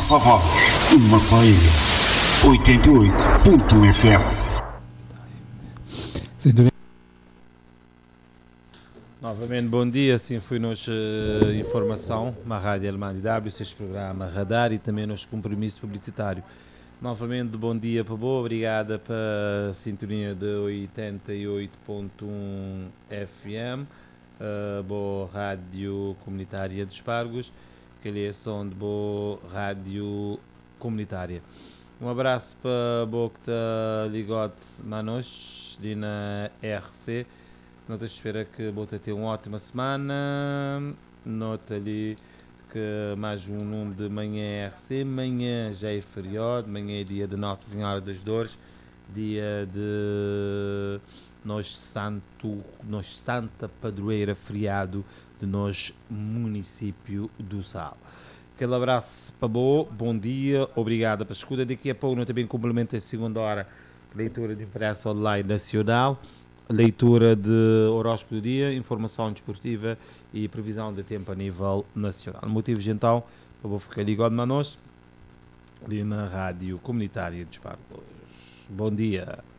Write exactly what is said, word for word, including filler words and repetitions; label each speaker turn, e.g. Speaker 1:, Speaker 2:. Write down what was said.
Speaker 1: Massa Vagos, Massaia, oitenta e oito ponto um F M.
Speaker 2: Novamente, bom dia. Assim foi nossa uh, informação na Rádio Alemã D W, este programa Radar e também nosso compromisso publicitário. Novamente, bom dia para boa, obrigada pela sintonia de oitenta e oito ponto um F M, uh, boa rádio comunitária dos Pargos, que é som de boa rádio comunitária. Um abraço para boa que está ligado a nós, ali na R C. Nota espera que vou ter uma ótima semana. Nota ali que mais um número de manhã R C. Manhã já é feriado. Manhã é dia de Nossa Senhora das Dores. Dia de nós Santo, nós Santa Padroeira, feriado de nós município do Sal. Aquele abraço para boa, bom dia, obrigado pela escuta. Daqui a pouco, não também complemento a segunda hora, leitura de imprensa online nacional. Leitura de horóscopo do dia, informação desportiva e previsão de tempo a nível nacional. Motivos então, eu vou ficar ligado a nós, ali na rádio comunitária de Espargos. Bom dia.